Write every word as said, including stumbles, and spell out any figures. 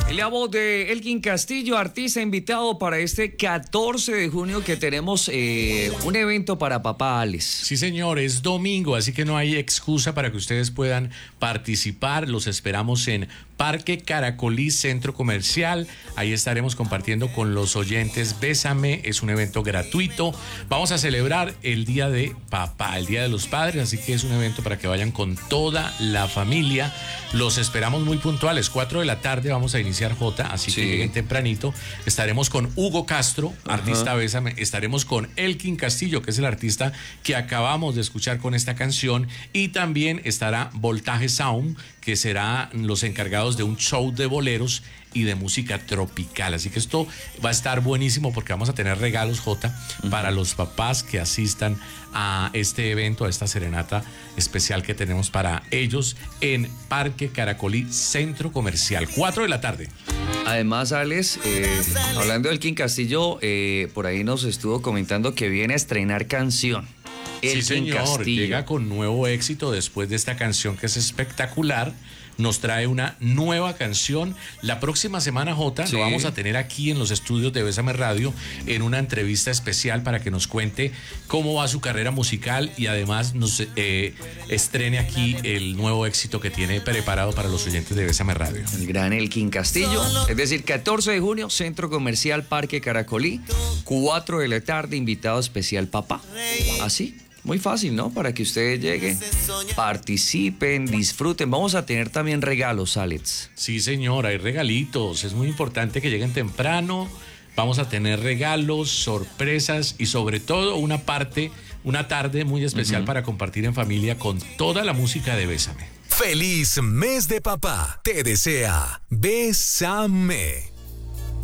La voz de Elkin Castillo, artista invitado para este catorce de junio que tenemos eh, un evento para papá Alex. Sí, señor, es domingo, así que no hay excusa para que ustedes puedan participar. Los esperamos en Parque Caracolí, Centro Comercial. Ahí estaremos compartiendo con los oyentes Bésame. Es un evento gratuito. Vamos a celebrar el Día de Papá, el Día de los Padres, así que es un evento para que vayan con toda la familia. Los esperamos muy puntuales. cuatro de la tarde vamos a iniciar, Jota, así sí. que lleguen tempranito. Estaremos con Hugo Castro, artista uh-huh. Bésame. Estaremos con Elkin Castillo, que es el artista que acabamos de escuchar con esta canción. Y también estará Voltaje Sound, que serán los encargados de un show de boleros y de música tropical. Así que esto va a estar buenísimo porque vamos a tener regalos, Jota, uh-huh. para los papás que asistan a este evento, a esta serenata especial que tenemos para ellos en Parque Caracolí, Centro Comercial, cuatro de la tarde. Además, Alex, eh, hablando del Elkin Castillo, eh, por ahí nos estuvo comentando que viene a estrenar canción. Sí, señor, Castillo. Llega con nuevo éxito después de esta canción que es espectacular. Nos trae una nueva canción. La próxima semana, Jota, sí. lo vamos a tener aquí en los estudios de Bésame Radio en una entrevista especial para que nos cuente cómo va su carrera musical y además nos eh, estrene aquí el nuevo éxito que tiene preparado para los oyentes de Bésame Radio. El gran Elkin Castillo, es decir, catorce de junio, Centro Comercial Parque Caracolí, cuatro de la tarde, invitado especial papá. Así. Muy fácil, ¿no? Para que ustedes lleguen, participen, disfruten. Vamos a tener también regalos, Alex. Sí, señor, hay regalitos. Es muy importante que lleguen temprano. Vamos a tener regalos, sorpresas y sobre todo una parte, una tarde muy especial uh-huh. para compartir en familia con toda la música de Bésame. ¡Feliz mes de papá! Te desea Bésame.